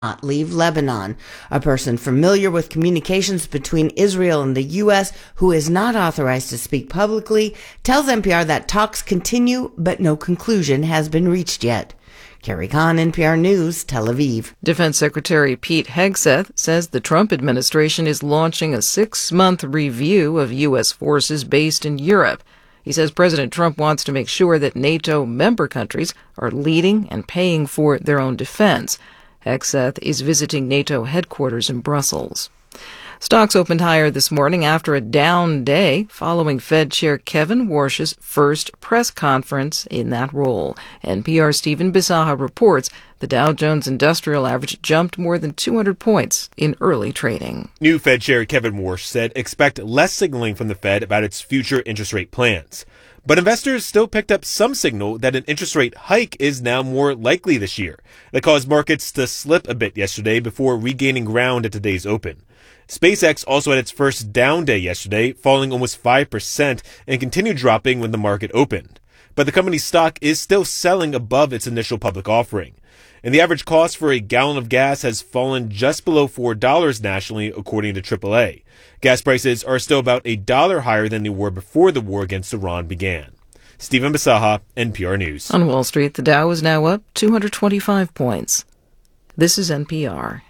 not leave Lebanon. A person familiar with communications between Israel and the U.S. who is not authorized to speak publicly tells NPR that talks continue, but no conclusion has been reached yet. Carrie Khan, NPR News, Tel Aviv. Defense Secretary Pete Hegseth says the Trump administration is launching a 6-month review of U.S. forces based in Europe. He says President Trump wants to make sure that NATO member countries are leading and paying for their own defense. Hegseth is visiting NATO headquarters in Brussels. Stocks opened higher this morning after a down day following Fed Chair Kevin Warsh's first press conference in that role. NPR's Stephen Bisaha reports the Dow Jones Industrial Average jumped more than 200 points in early trading. New Fed Chair Kevin Warsh said expect less signaling from the Fed about its future interest rate plans. But investors still picked up some signal that an interest rate hike is now more likely this year. That caused markets to slip a bit yesterday before regaining ground at today's open. SpaceX also had its first down day yesterday, falling almost 5% and continued dropping when the market opened. But the company's stock is still selling above its initial public offering. And the average cost for a gallon of gas has fallen just below $4 nationally, according to AAA. Gas prices are still about $1 higher than they were before the war against Iran began. Stephen Bisaha, NPR News. On Wall Street, the Dow is now up 225 points. This is NPR.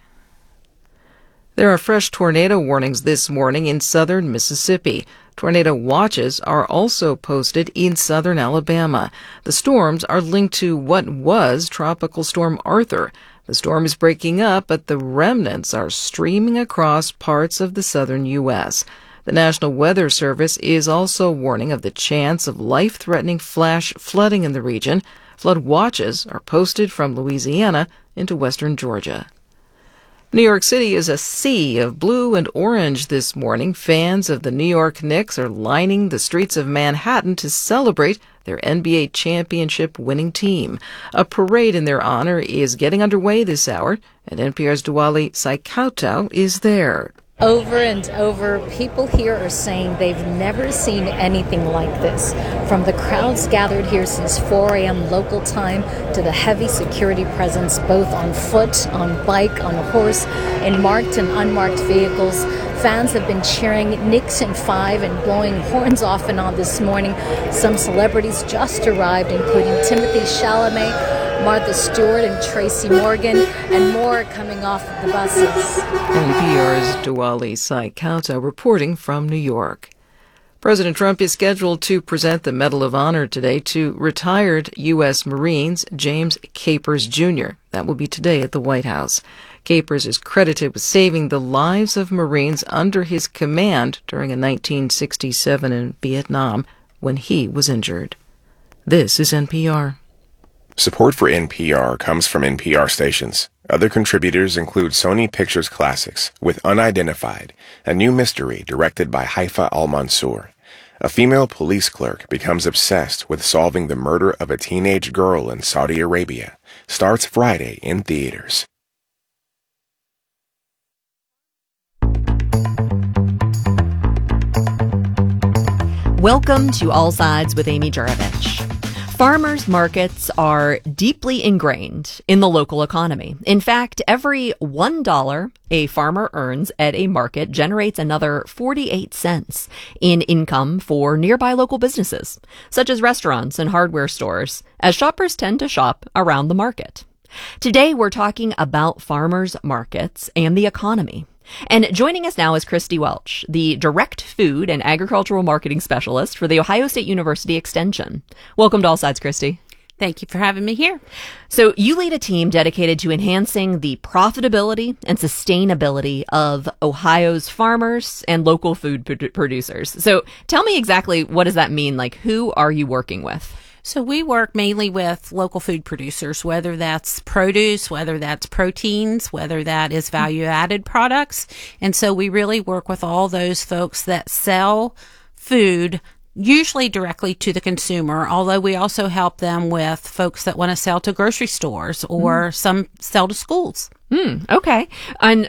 There are fresh tornado warnings this morning in southern Mississippi. Tornado watches are also posted in southern Alabama. The storms are linked to what was Tropical Storm Arthur. The storm is breaking up, but the remnants are streaming across parts of the southern U.S. The National Weather Service is also warning of the chance of life-threatening flash flooding in the region. Flood watches are posted from Louisiana into western Georgia. New York City is a sea of blue and orange this morning. Fans of the New York Knicks are lining the streets of Manhattan to celebrate their NBA championship winning team. A parade in their honor is getting underway this hour, and NPR's Duali Saikautau is there. Over and over, people here are saying they've never seen anything like this. From the crowds gathered here since 4 a.m. local time to the heavy security presence both on foot, on bike, on horse, in marked and unmarked vehicles. Fans have been cheering Knicks in 5 and blowing horns off and on this morning. Some celebrities just arrived, including Timothy Chalamet, Martha Stewart and Tracy Morgan, and more coming off of the buses. NPR's Duali Saikautau reporting from New York. President Trump is scheduled to present the Medal of Honor today to retired U.S. Marines James Capers Jr. That will be today at the White House. Capers is credited with saving the lives of Marines under his command during a 1967 in Vietnam when he was injured. This is NPR. Support for NPR comes from NPR stations. Other contributors include Sony Pictures Classics with Unidentified, a new mystery directed by Haifa Al-Mansour. A female police clerk becomes obsessed with solving the murder of a teenage girl in Saudi Arabia. Starts Friday in theaters. Welcome to All Sides with Amy Juravich. Farmers markets are deeply ingrained in the local economy. In fact, every $1 a farmer earns at a market generates another 48 cents in income for nearby local businesses, such as restaurants and hardware stores, as shoppers tend to shop around the market. Today, we're talking about farmers markets and the economy. And joining us now is Christy Welch, the Direct Food and Agricultural Marketing Specialist for The Ohio State University Extension. Welcome to All Sides, Christy. Thank you for having me here. So you lead a team dedicated to enhancing the profitability and sustainability of Ohio's farmers and local food producers. So tell me exactly, what does that mean? Like, who are you working with? So we work mainly with local food producers, whether that's produce, whether that's proteins, whether that is value-added products. And so we really work with all those folks that sell food, usually directly to the consumer, although we also help them with folks that want to sell to grocery stores or some sell to schools. Okay. And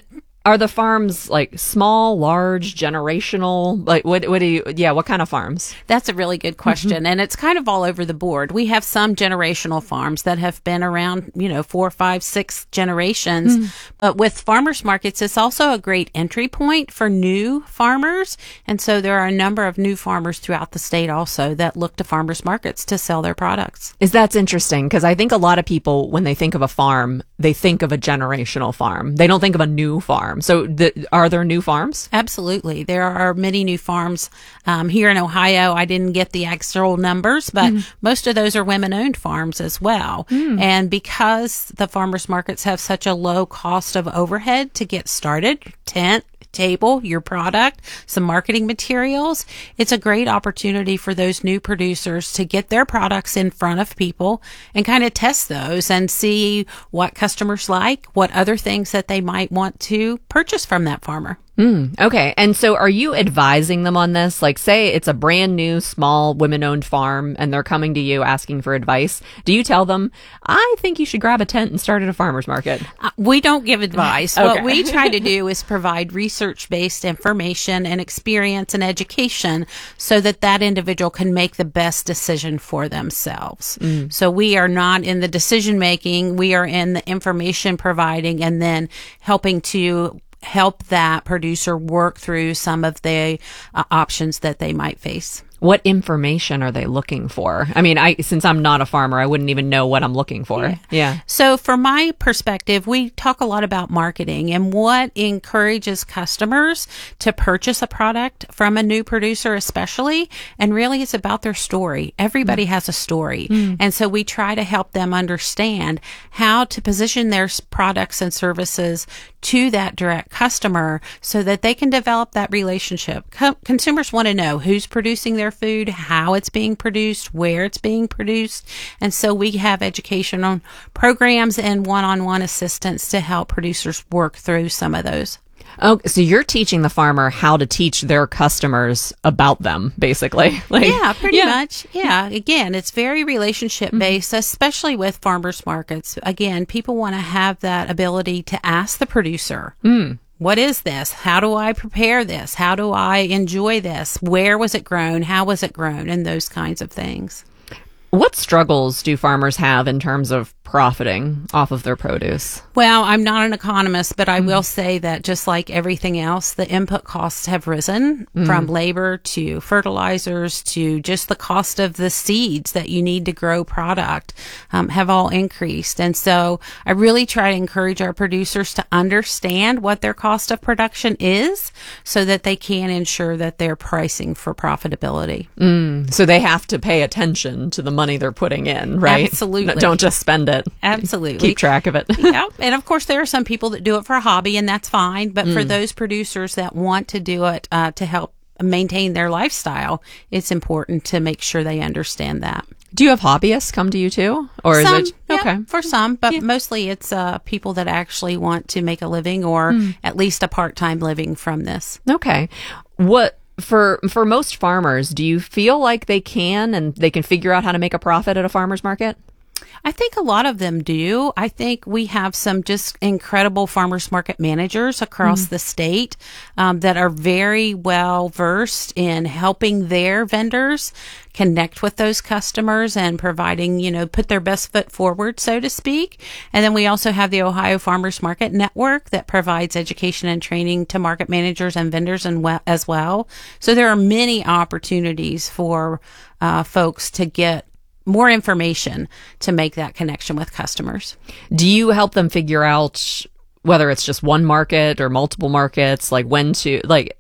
Are the farms like small, large, generational? Like what kind of farms? That's a really good question. And it's kind of all over the board. We have some generational farms that have been around, 4, 5, 6 generations. But with farmers markets, it's also a great entry point for new farmers. And so there are a number of new farmers throughout the state also that look to farmers markets to sell their products. That's interesting because I think a lot of people, when they think of a farm, they think of a generational farm. They don't think of a new farm. So are there new farms? Absolutely. There are many new farms here in Ohio. I didn't get the actual numbers, but most of those are women-owned farms as well. And because the farmers markets have such a low cost of overhead to get started, tent, table, your product, some marketing materials, it's a great opportunity for those new producers to get their products in front of people and kind of test those and see what customers like, what other things that they might want to purchase from that farmer. Okay. And so are you advising them on this? Like, say it's a brand new, small, women-owned farm and they're coming to you asking for advice. Do you tell them, I think you should grab a tent and start at a farmer's market? We don't give advice. Okay. What we try to do is provide research-based information and experience and education so that that individual can make the best decision for themselves. So we are not in the decision-making. We are in the information providing and then helping to help that producer work through some of the options that they might face. What information are they looking for? I mean, since I'm not a farmer, I wouldn't even know what I'm looking for. Yeah. So from my perspective, we talk a lot about marketing and what encourages customers to purchase a product from a new producer, especially. And really it's about their story. Everybody has a story. And so we try to help them understand how to position their products and services to that direct customer so that they can develop that relationship. Consumers want to know who's producing their food, how it's being produced, where it's being produced. And so we have educational programs and one-on-one assistance to help producers work through some of those. Oh, so you're teaching the farmer how to teach their customers about them, basically. Yeah, pretty much. Yeah. Again, it's very relationship based, especially with farmers markets. Again, people want to have that ability to ask the producer, what is this? How do I prepare this? How do I enjoy this? Where was it grown? How was it grown? And those kinds of things. What struggles do farmers have in terms of profiting off of their produce? Well, I'm not an economist, but I will say that just like everything else, the input costs have risen from labor to fertilizers to just the cost of the seeds that you need to grow product have all increased. And so I really try to encourage our producers to understand what their cost of production is so that they can ensure that they're pricing for profitability. So they have to pay attention to the money they're putting in, right? Absolutely. Don't just spend it. Absolutely. Keep track of it. Yeah. And of course, there are some people that do it for a hobby, and that's fine. But for those producers that want to do it to help maintain their lifestyle, it's important to make sure they understand that. Do you have hobbyists come to you too? Or some, is it okay? For some, but mostly it's people that actually want to make a living or at least a part-time living from this. Okay. What for most farmers, do you feel like they can figure out how to make a profit at a farmer's market? I think a lot of them do. I think we have some just incredible farmers market managers across the state that are very well versed in helping their vendors connect with those customers and providing, put their best foot forward, so to speak. And then we also have the Ohio Farmers Market Network that provides education and training to market managers and vendors as well. So there are many opportunities for folks to get more information to make that connection with customers. Do you help them figure out whether it's just one market or multiple markets, like when to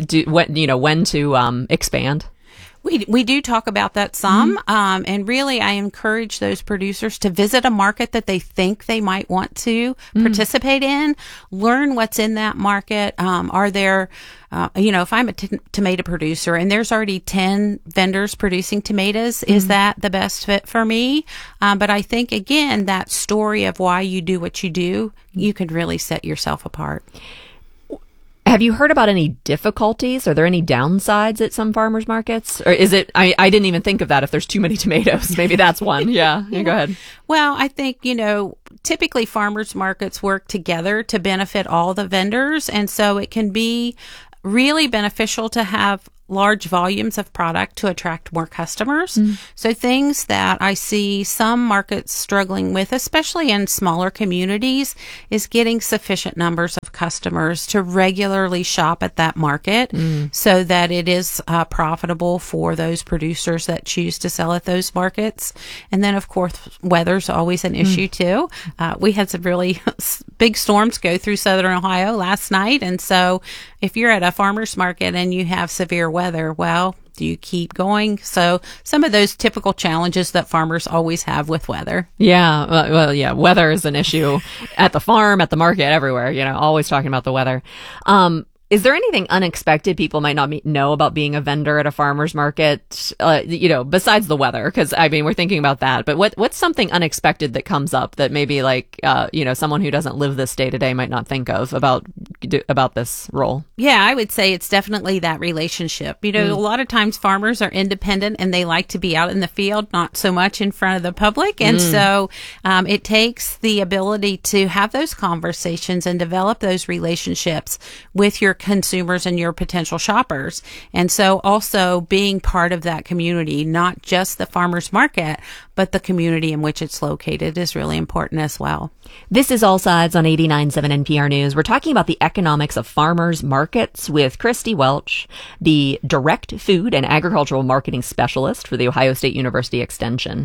expand? We do talk about that some, and really I encourage those producers to visit a market that they think they might want to participate in, learn what's in that market. Are there, if I'm a tomato producer and there's already 10 vendors producing tomatoes, is that the best fit for me? But I think, again, that story of why you do what you do, you can really set yourself apart. Have you heard about any difficulties? Are there any downsides at some farmers markets? Or is it, I didn't even think of that. If there's too many tomatoes, maybe that's one. Yeah, go ahead. Well, I think, typically farmers markets work together to benefit all the vendors. And so it can be really beneficial to have large volumes of product to attract more customers. So things that I see some markets struggling with, especially in smaller communities, is getting sufficient numbers of customers to regularly shop at that market so that it is profitable for those producers that choose to sell at those markets. And then, of course, weather's always an issue too. We had some really big storms go through southern Ohio last night. And so if you're at a farmer's market and you have severe weather, well, do you keep going? So some of those typical challenges that farmers always have with weather. Yeah. Well, yeah, weather is an issue at the farm, at the market, everywhere, always talking about the weather. Is there anything unexpected people might not know about being a vendor at a farmer's market, besides the weather? Because, we're thinking about that. But what's something unexpected that comes up that maybe someone who doesn't live this day to day might not think of about this role? Yeah, I would say it's definitely that relationship. A lot of times farmers are independent and they like to be out in the field, not so much in front of the public. And so it takes the ability to have those conversations and develop those relationships with your consumers and your potential shoppers. And so also being part of that community, not just the farmers market, but the community in which it's located is really important as well. This is All Sides on 89.7 NPR News. We're talking about the economics of farmers markets with Christy Welch, the Direct Food and Agricultural Marketing Specialist for the Ohio State University Extension.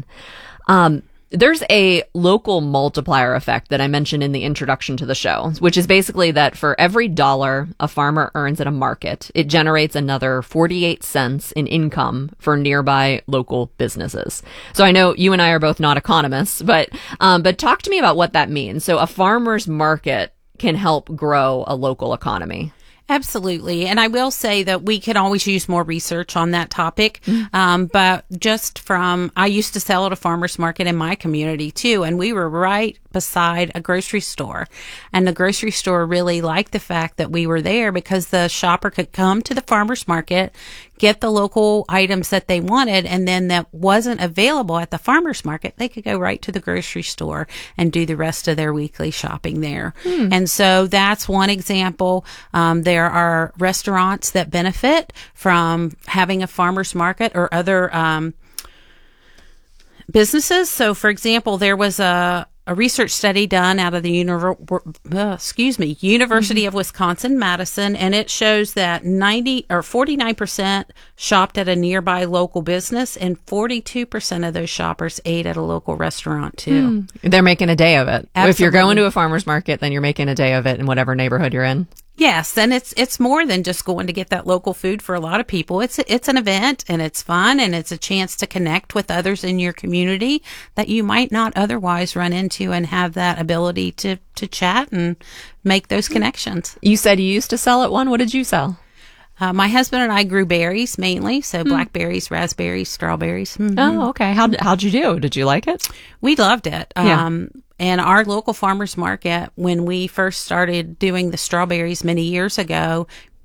There's a local multiplier effect that I mentioned in the introduction to the show, which is basically that for every dollar a farmer earns at a market, it generates another 48 cents in income for nearby local businesses. So I know you and I are both not economists, but talk to me about what that means. So a farmer's market can help grow a local economy. Absolutely. And I will say that we could always use more research on that topic. But just I used to sell at a farmer's market in my community too. And we were right beside a grocery store. And the grocery store really liked the fact that we were there because the shopper could come to the farmer's market, get the local items that they wanted, and then that wasn't available at the farmer's market, they could go right to the grocery store and do the rest of their weekly shopping there. And so that's one example. There are restaurants that benefit from having a farmer's market or other businesses. So, for example, there was a research study done out of the University of Wisconsin-Madison, and it shows that 49% shopped at a nearby local business, and 42% of those shoppers ate at a local restaurant too. They're making a day of it. Absolutely. If you're going to a farmer's market, then you're making a day of it in whatever neighborhood you're in. Yes, and it's more than just going to get that local food for a lot of people. It's an event, and it's fun, and it's a chance to connect with others in your community that you might not otherwise run into and have that ability to chat and make those connections. You said you used to sell at one. What did you sell? My husband and I grew berries mainly, so blackberries, raspberries, strawberries. Oh, okay. How'd you do? Did you like it? We loved it. Yeah. And our local farmers market, when we first started doing the strawberries many years ago,